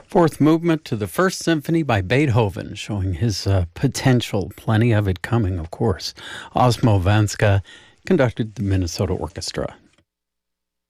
Fourth movement to the First Symphony by Beethoven, showing his potential. Plenty of it coming, of course. Osmo Vanska conducted the Minnesota Orchestra.